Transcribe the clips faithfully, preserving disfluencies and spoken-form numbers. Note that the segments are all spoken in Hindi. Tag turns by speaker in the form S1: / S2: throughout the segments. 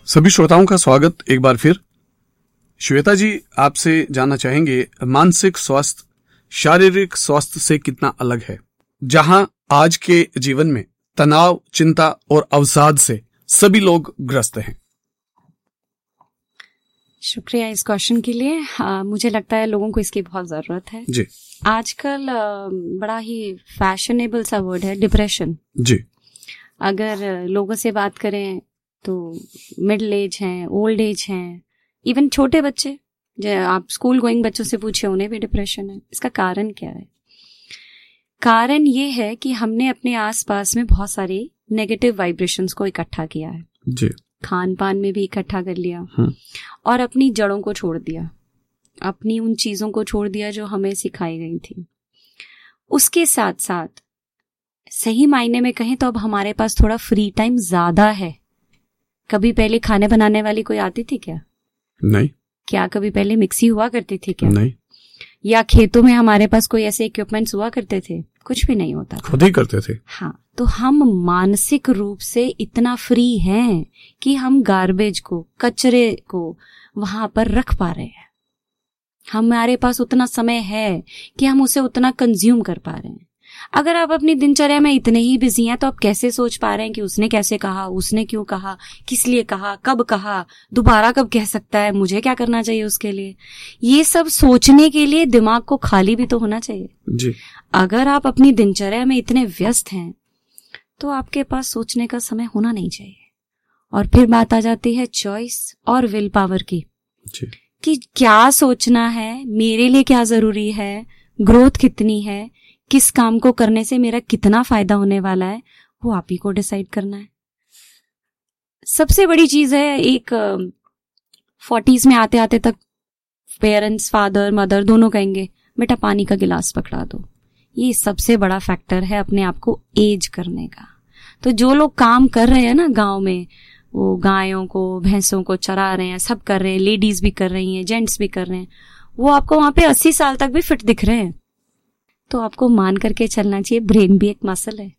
S1: सभी श्रोताओं का स्वागत एक बार फिर। श्वेता जी, आपसे जानना चाहेंगे मानसिक स्वास्थ्य शारीरिक स्वास्थ्य से कितना अलग है, जहां आज के जीवन में तनाव, चिंता और अवसाद से सभी लोग ग्रस्त हैं।
S2: शुक्रिया इस क्वेश्चन के लिए। आ, मुझे लगता है लोगों को इसकी बहुत जरूरत है
S1: जी।
S2: आजकल बड़ा ही फैशनेबल सा वर्ड है डिप्रेशन
S1: जी।
S2: अगर लोगों से बात करें तो मिडिल एज हैं, ओल्ड एज हैं, इवन छोटे बच्चे, जो आप स्कूल गोइंग बच्चों से पूछे उन्हें भी डिप्रेशन है। इसका कारण क्या है? कारण ये है कि हमने अपने आसपास में बहुत सारे नेगेटिव वाइब्रेशंस को इकट्ठा किया है
S1: जी।
S2: खान पान में भी इकट्ठा कर लिया और अपनी जड़ों को छोड़ दिया, अपनी उन चीजों को छोड़ दिया जो हमें सिखाई गई थी। उसके साथ साथ सही मायने में कहें तो अब हमारे पास थोड़ा फ्री टाइम ज्यादा है। कभी पहले खाने बनाने वाली कोई आती थी क्या?
S1: नहीं।
S2: क्या कभी पहले मिक्सी हुआ करती थी क्या?
S1: नहीं।
S2: या खेतों में हमारे पास कोई ऐसे इक्विपमेंट्स हुआ करते थे? कुछ भी नहीं होता था,
S1: खुद ही करते थे।
S2: हाँ, तो हम मानसिक रूप से इतना फ्री हैं कि हम गार्बेज को, कचरे को वहां पर रख पा रहे हैं। हमारे पास उतना समय है कि हम उसे उतना कंज्यूम कर पा रहे हैं। अगर आप अपनी दिनचर्या में इतने ही बिजी हैं तो आप कैसे सोच पा रहे हैं कि उसने कैसे कहा, उसने क्यों कहा, किस लिए कहा, कब कहा, दोबारा कब कह सकता है, मुझे क्या करना चाहिए उसके लिए? ये सब सोचने के लिए दिमाग को खाली भी तो होना चाहिए
S1: जी।
S2: अगर आप अपनी दिनचर्या में इतने व्यस्त हैं तो आपके पास सोचने का समय होना नहीं चाहिए। और फिर बात आ जाती है चॉइस और विल पावर की
S1: जी।
S2: कि क्या सोचना है, मेरे लिए क्या जरूरी है, ग्रोथ कितनी है, किस काम को करने से मेरा कितना फायदा होने वाला है, वो आप ही को डिसाइड करना है। सबसे बड़ी चीज है, एक फोर्टीज में आते आते तक पेरेंट्स, फादर मदर दोनों कहेंगे बेटा पानी का गिलास पकड़ा दो। ये सबसे बड़ा फैक्टर है अपने आप को एज करने का। तो जो लोग काम कर रहे हैं ना गांव में, वो गायों को, भैंसों को चरा रहे हैं, सब कर रहे हैं, लेडीज भी कर रही हैं, जेंट्स भी कर रहे हैं, वो आपको वहां पे अस्सी साल तक भी फिट दिख रहे हैं। तो आपको मान करके चलना चाहिए, ब्रेन भी एक मसल है।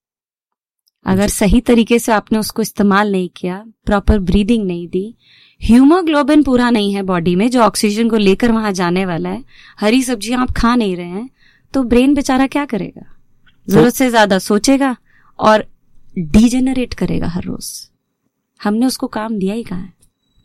S2: अगर सही तरीके से आपने उसको इस्तेमाल नहीं किया, प्रॉपर ब्रीदिंग नहीं दी, हीमोग्लोबिन पूरा नहीं है बॉडी में जो ऑक्सीजन को लेकर वहां जाने वाला है, हरी सब्जियां आप खा नहीं रहे हैं, तो ब्रेन बेचारा क्या करेगा? जरूरत से ज्यादा सोचेगा और डीजेनरेट करेगा हर रोज। हमने उसको काम दिया ही कहाँ है?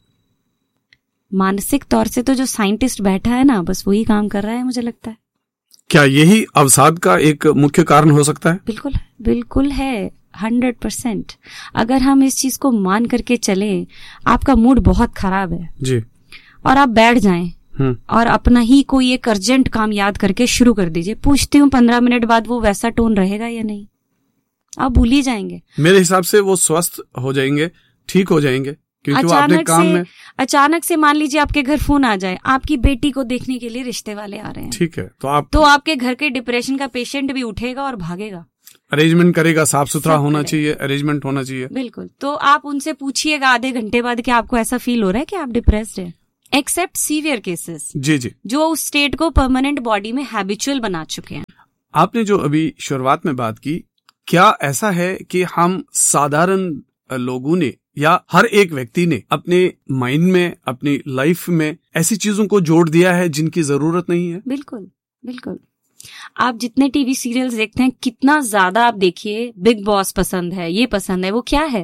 S2: मानसिक तौर से तो जो साइंटिस्ट बैठा है ना, बस वही काम कर रहा है मुझे लगता है।
S1: क्या यही अवसाद का एक मुख्य कारण हो सकता है?
S2: बिल्कुल बिल्कुल है, हंड्रेड परसेंट। अगर हम इस चीज को मान करके चले, आपका मूड बहुत खराब है
S1: जी,
S2: और आप बैठ जाएं और अपना ही कोई एक अर्जेंट काम याद करके शुरू कर दीजिए, पूछती हूँ पंद्रह मिनट बाद वो वैसा टोन रहेगा या नहीं? आप भूल ही जाएंगे।
S1: मेरे हिसाब से वो स्वस्थ हो जाएंगे, ठीक हो जाएंगे, क्योंकि वो अपने काम में।
S2: अचानक से मान लीजिए आपके घर फोन आ जाए, आपकी बेटी को देखने के लिए रिश्ते वाले आ रहे हैं,
S1: ठीक है, तो आप
S2: तो आपके घर के डिप्रेशन का पेशेंट भी उठेगा और भागेगा,
S1: अरेंजमेंट करेगा, साफ सुथरा होना चाहिए, अरेंजमेंट होना चाहिए।
S2: बिल्कुल। तो आप उनसे पूछिएगा आधे घंटे बाद कि आपको ऐसा फील हो रहा है कि आप डिप्रेस्ड हैं। एक्सेप्ट सीवियर केसेस
S1: जी जी,
S2: जो उस स्टेट को परमानेंट बॉडी में हैबिचुअल बना चुके हैं।
S1: आपने जो अभी शुरुआत में बात की, क्या ऐसा है कि हम साधारण लोगों ने या हर एक व्यक्ति ने अपने माइंड में, अपनी लाइफ में ऐसी चीजों को जोड़ दिया है जिनकी जरूरत नहीं है?
S2: बिल्कुल बिल्कुल। आप जितने टीवी सीरियल्स देखते हैं, कितना ज्यादा आप देखिए, बिग बॉस पसंद है, ये पसंद है, वो क्या है?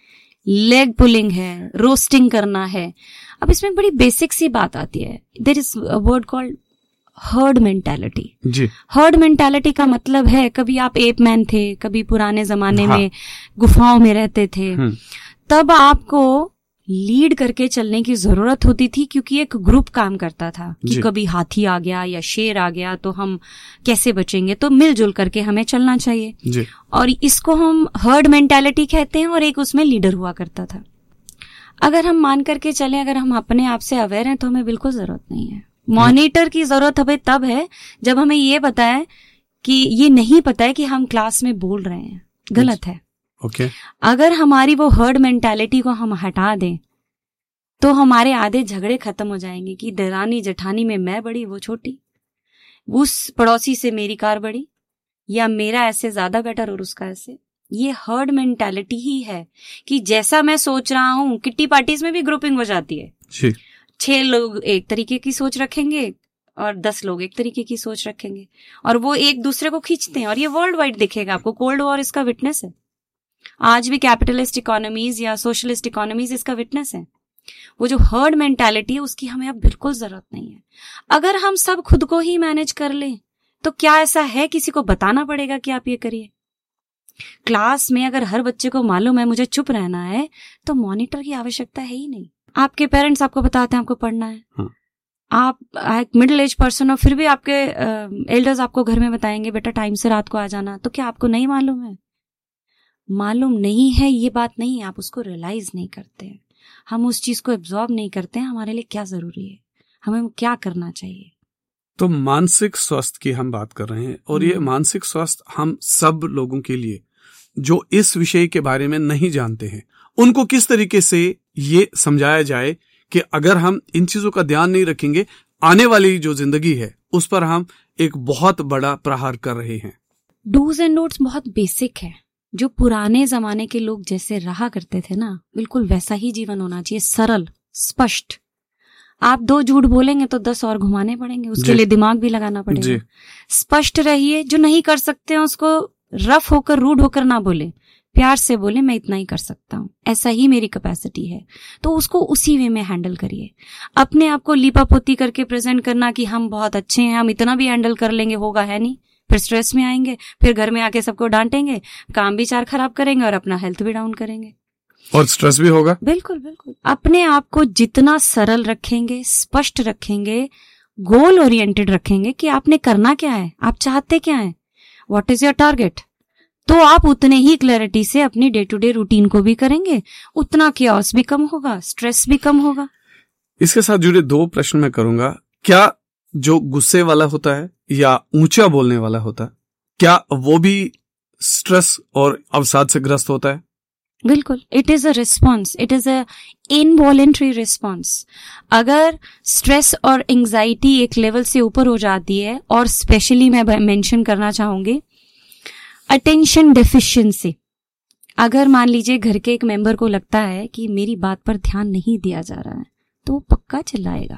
S2: लेग पुलिंग है, रोस्टिंग करना है। अब इसमें बड़ी बेसिक सी बात आती है, there is a word called herd mentality
S1: ji.
S2: Herd mentality का मतलब है, कभी आप एप मैन थे, कभी पुराने जमाने
S1: हाँ।
S2: में गुफाओं में रहते थे, तब आपको लीड करके चलने की जरूरत होती थी क्योंकि एक ग्रुप काम करता था कि कभी हाथी आ गया या शेर आ गया तो हम कैसे बचेंगे, तो मिलजुल करके हमें चलना चाहिए
S1: जी।
S2: और इसको हम हर्ड मेंटालिटी कहते हैं और एक उसमें लीडर हुआ करता था। अगर हम मान करके चलें, अगर हम अपने आप से अवेयर हैं तो हमें बिल्कुल जरूरत नहीं है। मॉनिटर की जरूरत हमें तब है जब हमें ये पता है कि ये नहीं पता है कि हम क्लास में बोल रहे हैं गलत है।
S1: ओके।
S2: अगर हमारी वो हर्ड मेंटालिटी को हम हटा दें तो हमारे आधे झगड़े खत्म हो जाएंगे कि देरानी जेठानी में मैं बड़ी वो छोटी, उस पड़ोसी से मेरी कार बड़ी, या मेरा ऐसे ज्यादा बेटर और उसका ऐसे, ये हर्ड मेंटालिटी ही है कि जैसा मैं सोच रहा हूं, किट्टी पार्टीज में भी ग्रुपिंग हो जाती है। जी। छह लोग एक तरीके की सोच रखेंगे और दस लोग एक तरीके की सोच रखेंगे और वो एक दूसरे को खींचते हैं और ये वर्ल्ड वाइड दिखेगा आपको। कोल्ड वॉर इसका विटनेस है, आज भी कैपिटलिस्ट इकोनॉमीज या सोशलिस्ट इकोनॉमीज इसका विटनेस है। वो जो हर्ड मेंटालिटी है उसकी हमें अब बिल्कुल जरूरत नहीं है। अगर हम सब खुद को ही मैनेज कर लें तो क्या ऐसा है किसी को बताना पड़ेगा कि आप ये करिए? क्लास में अगर हर बच्चे को मालूम है मुझे चुप रहना है तो मॉनिटर की आवश्यकता है ही नहीं। आपके पेरेंट्स आपको बताते हैं आपको पढ़ना है, हाँ। आप एक मिडिल एज पर्सन हो फिर भी आपके एल्डर्स आपको घर में बताएंगे बेटा टाइम से रात को आ जाना, तो क्या आपको नहीं मालूम है? मालूम नहीं है ये बात नहीं है, आप उसको रियलाइज नहीं करते हैं, हम उस चीज को एब्जॉर्ब नहीं करते हैं हमारे लिए क्या जरूरी है, हमें क्या करना चाहिए।
S1: तो मानसिक स्वास्थ्य की हम बात कर रहे हैं और ये मानसिक स्वास्थ्य हम सब लोगों के लिए जो इस विषय के बारे में नहीं जानते हैं उनको किस तरीके से ये समझाया जाए कि अगर हम इन चीजों का ध्यान नहीं रखेंगे आने वाली जो जिंदगी है उस पर हम एक बहुत बड़ा प्रहार कर रहे हैं।
S2: डूज एंड नोट्स बहुत बेसिक है, जो पुराने जमाने के लोग जैसे रहा करते थे ना बिल्कुल वैसा ही जीवन होना चाहिए, सरल स्पष्ट। आप दो झूठ बोलेंगे तो दस और घुमाने पड़ेंगे, उसके लिए दिमाग भी लगाना पड़ेगा। स्पष्ट रहिए, जो नहीं कर सकते हैं उसको रफ होकर रूड होकर ना बोले, प्यार से बोले मैं इतना ही कर सकता हूँ, ऐसा ही मेरी कैपेसिटी है, तो उसको उसी वे में हैंडल करिए। अपने आप को लीपापोती करके प्रेजेंट करना कि हम बहुत अच्छे हैं, हम इतना भी हैंडल कर लेंगे, होगा है नहीं। फिर स्ट्रेस में आएंगे, फिर घर में आके सबको डांटेंगे, काम भी चार खराब करेंगे और अपना हेल्थ भी डाउन करेंगे
S1: और स्ट्रेस भी होगा।
S2: बिल्कुल बिल्कुल। अपने आप को जितना सरल रखेंगे, स्पष्ट रखेंगे, गोल ओरिएंटेड रखेंगे कि आपने करना क्या है, आप चाहते क्या है, व्हाट इज योर टारगेट, तो आप उतने ही क्लैरिटी से अपनी डे टू डे रूटीन को भी करेंगे, उतना क्योस भी कम होगा, स्ट्रेस भी कम होगा।
S1: इसके साथ जुड़े दो प्रश्न मैं करूंगा। क्या जो गुस्से वाला होता है या ऊंचा बोलने वाला होता है, क्या वो भी स्ट्रेस और अवसाद से ग्रस्त होता है?
S2: बिल्कुल, it is a response, it is a involuntary response. अगर स्ट्रेस और एंजाइटी एक लेवल से ऊपर हो जाती है, और स्पेशली मैं मेंशन करना चाहूंगी अटेंशन डेफिशिएंसी, अगर मान लीजिए घर के एक मेंबर को लगता है कि मेरी बात पर ध्यान नहीं दिया जा रहा है तो वो पक्का चिल्लाएगा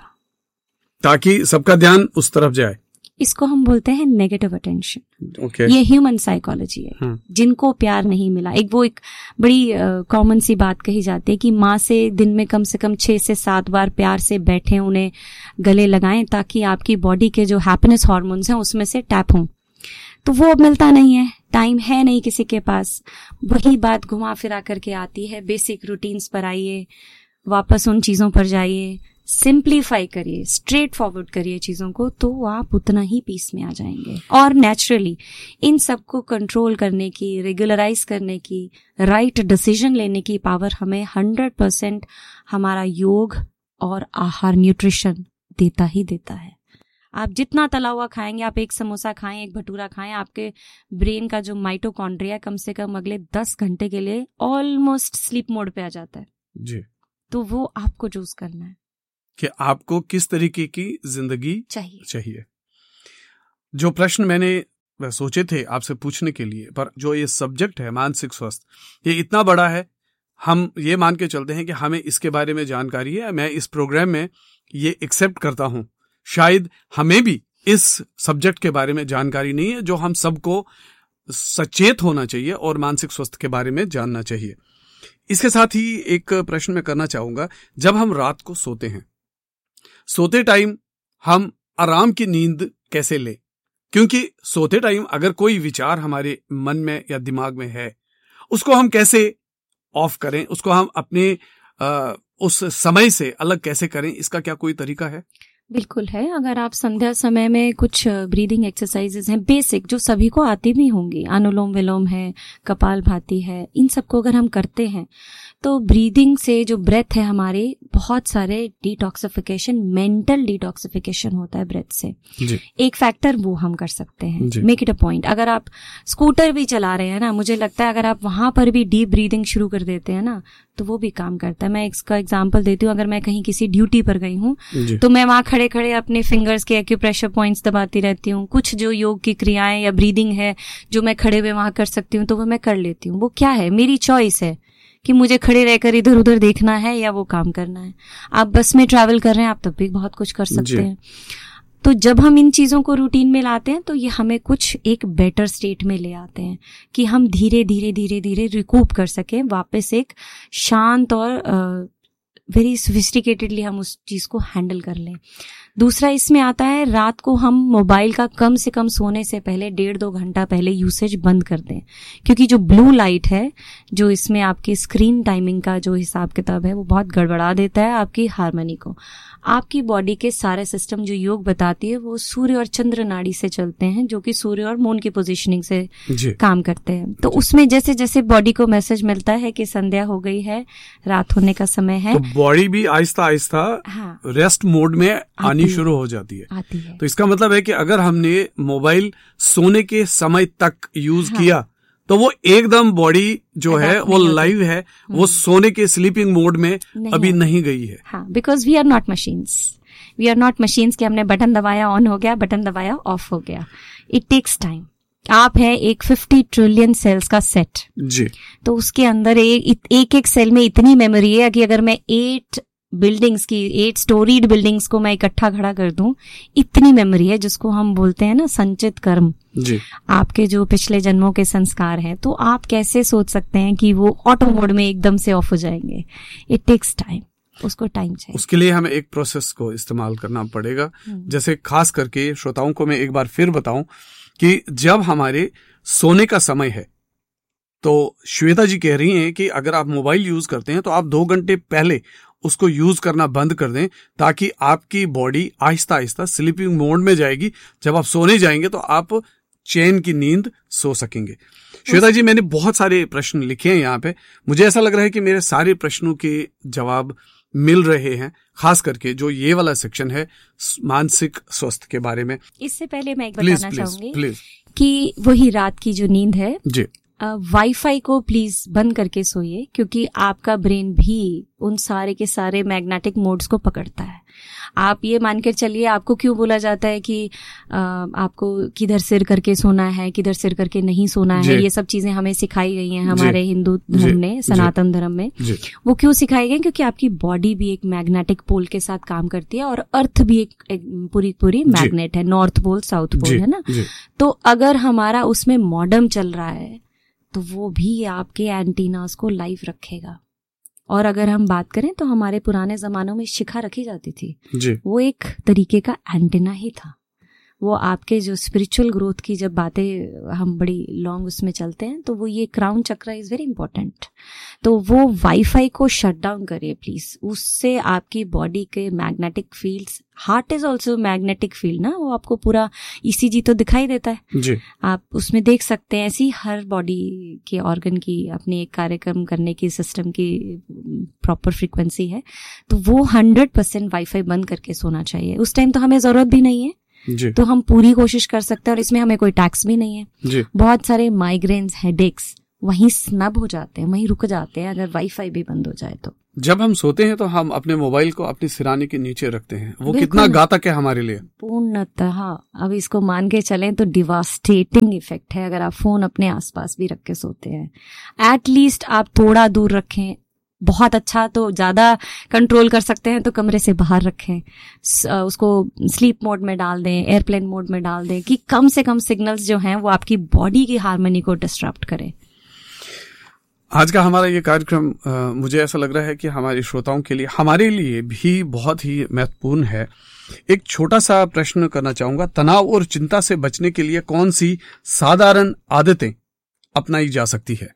S1: ताकि सबका ध्यान उस तरफ जाए।
S2: इसको हम बोलते हैं नेगेटिव अटेंशन।
S1: okay.
S2: ये ह्यूमन साइकोलॉजी है। hmm. जिनको प्यार नहीं मिला, एक वो एक बड़ी कॉमन uh, सी बात कही जाती है कि माँ से दिन में कम से कम छह से सात बार प्यार से बैठे, उन्हें गले लगाएं ताकि आपकी बॉडी के जो हैप्पीनेस हार्मोन्स हैं उसमें से टैप हों, तो वो अब मिलता नहीं है, टाइम है नहीं किसी के पास। वही बात घुमा फिरा करके आती है, बेसिक रूटीन्स पर आइए, वापस उन चीजों पर जाइए, सिंप्लीफाई करिए, स्ट्रेट फॉरवर्ड करिए चीजों को, तो आप उतना ही पीस में आ जाएंगे। और नेचुरली इन सबको कंट्रोल करने की, रेगुलराइज करने की, राइट डिसीजन लेने की पावर हमें हंड्रेड परसेंट हमारा योग और आहार, न्यूट्रिशन देता ही देता है। आप जितना तला हुआ खाएंगे, आप एक समोसा खाएं, एक भटूरा खाएं, आपके ब्रेन का जो माइटोकॉन्ड्रिया कम से कम अगले दस घंटे के लिए ऑलमोस्ट स्लीप मोड पे आ जाता है जी। तो वो आपको चूज करना है
S1: कि आपको किस तरीके की जिंदगी
S2: चाहिए
S1: चाहिए। जो प्रश्न मैंने सोचे थे आपसे पूछने के लिए, पर जो ये सब्जेक्ट है मानसिक स्वास्थ्य, ये इतना बड़ा है, हम ये मान के चलते हैं कि हमें इसके बारे में जानकारी है। मैं इस प्रोग्राम में ये एक्सेप्ट करता हूं, शायद हमें भी इस सब्जेक्ट के बारे में जानकारी नहीं है, जो हम सबको सचेत होना चाहिए और मानसिक स्वास्थ्य के बारे में जानना चाहिए। इसके साथ ही एक प्रश्न मैं करना चाहूंगा, जब हम रात को सोते हैं, सोते टाइम हम आराम की नींद कैसे लें? क्योंकि सोते टाइम अगर कोई विचार हमारे मन में या दिमाग में है, उसको हम कैसे ऑफ करें, उसको हम अपने आ, उस समय से अलग कैसे करें, इसका क्या कोई तरीका है?
S2: बिल्कुल है। अगर आप संध्या समय में कुछ ब्रीदिंग एक्सरसाइजेज हैं बेसिक, जो सभी को आती भी होंगी, अनुलोम विलोम है, कपालभाति है, इन सबको अगर हम करते हैं तो ब्रीदिंग से जो ब्रेथ है हमारे, बहुत सारे डिटॉक्सिफिकेशन, मेंटल डिटॉक्सिफिकेशन होता है ब्रेथ से। जी। एक फैक्टर वो हम कर सकते हैं। Make it a point. अगर आप स्कूटर भी चला रहे हैं ना, मुझे लगता है अगर आप वहां पर भी डीप ब्रीदिंग शुरू कर देते हैं ना, तो वो भी काम करता है। मैं इसका एग्जांपल देती हूँ। अगर मैं कहीं किसी ड्यूटी पर गई हूँ तो मैं वहां खड़े खड़े अपने फिंगर्स के एक्यूप्रेशर पॉइंट्स दबाती रहती हूँ। कुछ जो योग की क्रियाएं या ब्रीदिंग है जो मैं खड़े हुए वहां कर सकती हूँ तो वो मैं कर लेती हूँ। वो क्या है, मेरी चॉइस है कि मुझे खड़े रहकर इधर उधर देखना है या वो काम करना है। आप बस में ट्रैवल कर रहे हैं, आप तब भी बहुत कुछ कर सकते हैं। तो जब हम इन चीज़ों को रूटीन में लाते हैं तो ये हमें कुछ एक बेटर स्टेट में ले आते हैं कि हम धीरे धीरे धीरे धीरे रिकूप कर सकें, वापस एक शांत और वेरी सोफिस्टिकेटेडली हम उस चीज़ को हैंडल कर लें। दूसरा इसमें आता है, रात को हम मोबाइल का कम से कम सोने से पहले डेढ़ दो घंटा पहले यूसेज बंद कर दें, क्योंकि जो ब्लू लाइट है जो इसमें आपकी स्क्रीन टाइमिंग का जो हिसाब किताब है वो बहुत गड़बड़ा देता है आपकी हार्मनी को। आपकी बॉडी के सारे सिस्टम जो योग बताती है वो सूर्य और चंद्र नाड़ी से चलते हैं, जो कि सूर्य और मून की पोजीशनिंग से काम करते हैं। तो उसमें जैसे जैसे बॉडी को मैसेज मिलता है कि संध्या हो गई है, रात होने का समय है,
S1: तो बॉडी भी आहिस्ता आहिस्ता
S2: हाँ,
S1: रेस्ट मोड में आनी शुरू हो जाती है।
S2: आती है।
S1: तो इसका मतलब है कि अगर हमने मोबाइल सोने के समय तक यूज
S2: हाँ,
S1: किया तो वो एकदम बॉडी जो है वो लाइव है, वो सोने के स्लीपिंग मोड में नहीं अभी है। नहीं गई है।
S2: हाँ, because we are not machines, we are not machines कि हमने बटन दबाया ऑन हो गया, बटन दबाया ऑफ हो गया। It takes time. आप है एक फिफ्टी ट्रिलियन सेल्स का सेट
S1: जी,
S2: तो उसके अंदर एक एक एक सेल में इतनी मेमोरी है कि अगर मैं एट बिल्डिंग्स की एट स्टोरीड बिल्डिंग्स को मैं इकट्ठा खड़ा कर दूं, इतनी मेमोरी है, जिसको हम बोलते हैं ना संचित कर्म
S1: जी,
S2: आपके जो पिछले जन्मों के संस्कार हैं। तो आप कैसे सोच सकते हैं कि वो ऑटो मोड में एकदम से ऑफ हो जाएंगे? इट टेक्स टाइम, उसको टाइम चाहिए।
S1: उसके लिए हमें एक प्रोसेस को इस्तेमाल करना पड़ेगा। जैसे खास करके श्रोताओं को मैं एक बार फिर बताऊं कि जब हमारे सोने का समय है तो श्वेता जी कह रही हैं कि अगर आप मोबाइल यूज करते हैं तो आप दो घंटे पहले उसको यूज करना बंद कर दें, ताकि आपकी body Aahista Aahista sleeping mode में जाएगी। जब आप सोने जाएंगे तो आप चैन की नींद सो सकेंगे। श्वेता जी, मैंने बहुत सारे प्रश्न लिखे हैं यहाँ पे, मुझे ऐसा लग रहा है कि मेरे सारे प्रश्नों के जवाब मिल रहे हैं, खास करके जो ये वाला सेक्शन है मानसिक स्वास्थ्य के बारे में।
S2: इससे पहले मैं एक बताना
S1: प्लीज,
S2: चाहूंगी
S1: प्लीज,
S2: कि वही रात की जो नींद है
S1: जी,
S2: वाईफाई को प्लीज बंद करके सोइए, क्योंकि आपका ब्रेन भी उन सारे के सारे मैग्नेटिक मोड्स को पकड़ता है। आप ये मानकर चलिए, आपको क्यों बोला जाता है कि आ, आपको किधर सिर करके सोना है, किधर सिर करके नहीं सोना है, ये सब चीजें हमें सिखाई गई हैं हमारे हिंदू धर्म ने, सनातन धर्म में। वो क्यों सिखाई गई? क्योंकि आपकी बॉडी भी एक मैग्नेटिक पोल के साथ काम करती है और अर्थ भी एक, एक पूरी पूरी मैग्नेट है, नॉर्थ पोल साउथ पोल है ना। तो अगर हमारा उसमें मॉडर्न चल रहा है तो वो भी आपके एंटीनास को लाइव रखेगा। और अगर हम बात करें तो हमारे पुराने जमानों में शिखा रखी जाती थी
S1: जी।
S2: वो एक तरीके का एंटीना ही था। वो आपके जो स्पिरिचुअल ग्रोथ की जब बातें हम बड़ी लॉन्ग उसमें चलते हैं तो वो ये क्राउन चक्र इज वेरी इंपॉर्टेंट। तो वो वाईफाई को शट डाउन करिए प्लीज, उससे आपकी बॉडी के magnetic fields, heart is also magnetic field ना, वो आपको पूरा ईसीजी तो दिखाई देता है
S1: जी।
S2: आप उसमें देख सकते हैं। ऐसी हर बॉडी के ऑर्गन की अपने एक कार्यक्रम करने की सिस्टम की प्रॉपर फ्रीक्वेंसी है। तो वो हंड्रेड परसेंट वाईफाई बंद करके सोना चाहिए। उस टाइम तो हमें जरूरत भी नहीं है
S1: जी।
S2: तो हम पूरी कोशिश कर सकते हैं और इसमें हमें कोई टैक्स भी नहीं है
S1: जी।
S2: बहुत सारे माइग्रेन्स, हेडेक्स वहीं स्नब हो जाते हैं, वहीं रुक जाते हैं अगर वाईफाई भी बंद हो जाए तो।
S1: जब हम सोते हैं तो हम अपने मोबाइल को अपनी सिराने के नीचे रखते हैं, वो कितना घातक है हमारे लिए?
S2: पूर्णतः अब इसको मान के चलें तो डिवास्टेटिंग इफेक्ट है अगर आप फोन अपने आसपास भी रख के सोते हैं। एटलीस्ट आप थोड़ा दूर रखें, बहुत अच्छा तो ज्यादा कंट्रोल कर सकते हैं तो कमरे से बाहर रखें, उसको स्लीप मोड में डाल दें, एयरप्लेन मोड में डाल दें, कि कम से कम सिग्नल्स जो हैं वो आपकी बॉडी की हार्मनी को डिस्टर्ब करें।
S1: आज का हमारा ये कार्यक्रम आ, मुझे ऐसा लग रहा है कि हमारे श्रोताओं के लिए, हमारे लिए भी बहुत ही महत्वपूर्ण है। एक छोटा सा प्रश्न करना चाहूंगा, तनाव और चिंता से बचने के लिए कौन सी साधारण आदतें अपनाई जा सकती है?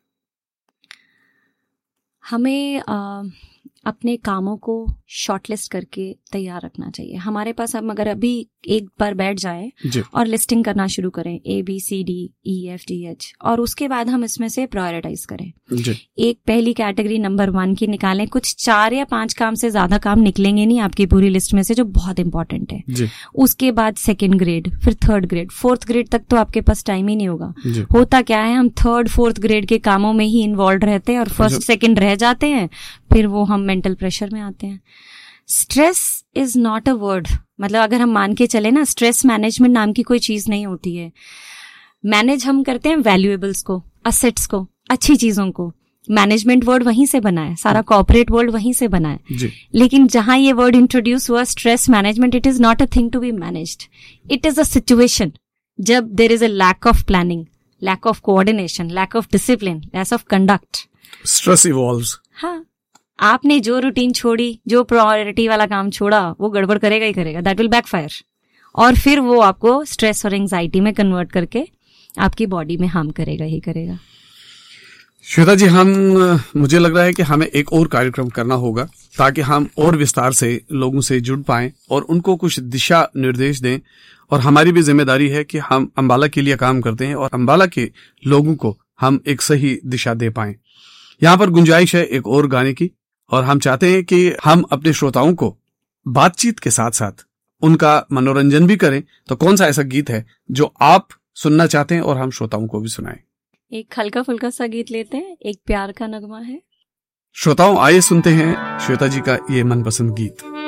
S2: हमें आ, अपने कामों को शॉर्टलिस्ट करके तैयार रखना चाहिए। हमारे पास हम अगर अभी एक बार बैठ जाएं और लिस्टिंग करना शुरू करें, A B C D E F D H, और उसके बाद हम इसमें से प्रायोरिटाइज करें।
S1: जी।
S2: एक पहली कैटेगरी नंबर वन की निकालें, कुछ चार या पांच काम से ज्यादा काम निकलेंगे नहीं आपकी पूरी लिस्ट में से जो बहुत इंपॉर्टेंट है।
S1: जी।
S2: उसके बाद सेकेंड ग्रेड, फिर थर्ड ग्रेड, फोर्थ ग्रेड तक तो आपके पास टाइम ही नहीं होगा। होता क्या है, हम थर्ड फोर्थ ग्रेड के कामों में ही इन्वॉल्व रहते हैं और फर्स्ट सेकेंड रह जाते हैं, फिर वो हम मेंटल प्रेशर में आते हैं। Stress is not a word, मतलब अगर हम मान के चले ना, स्ट्रेस मैनेजमेंट नाम की कोई चीज नहीं होती है। मैनेज हम करते हैं वैल्यूएबल्स को, असेट्स को, अच्छी चीजों को। मैनेजमेंट वर्ड वहीं से बना है, सारा कॉर्पोरेट वर्ल्ड वहीं से बना है। लेकिन जहां ये वर्ड इंट्रोड्यूस हुआ stress management, it is not a thing to be managed, it is a situation जब there is a lack of planning, lack of coordination, lack of discipline, lack of conduct,
S1: stress evolves.
S2: हाँ, आपने जो रूटीन छोड़ी, जो प्रायोरिटी वाला काम छोड़ा, वो गड़बड़ करेगा ही करेगा, दैट विल बैकफायर, और फिर वो आपको स्ट्रेस और एंजाइटी में कन्वर्ट करके आपकी बॉडी में हार्म करेगा ही करेगा।
S1: श्वेता जी, हम मुझे लग रहा है कि हमें एक और कार्यक्रम करना होगा ताकि हम और विस्तार से लोगों से जुड़ पाएं और उनको कुछ दिशा निर्देश दें। और हमारी भी जिम्मेदारी है कि हम अंबाला के लिए काम करते हैं और अंबाला के लोगों को हम एक सही दिशा दे पाएं। यहाँ पर गुंजाइश है एक और गाने की, और हम चाहते हैं कि हम अपने श्रोताओं को बातचीत के साथ साथ उनका मनोरंजन भी करें। तो कौन सा ऐसा गीत है जो आप सुनना चाहते हैं और हम श्रोताओं को भी सुनाएं?
S2: एक हल्का फुल्का सा गीत लेते हैं, एक प्यार का नगमा है।
S1: श्रोताओं, आइए सुनते हैं श्वेता जी का ये मनपसंद गीत।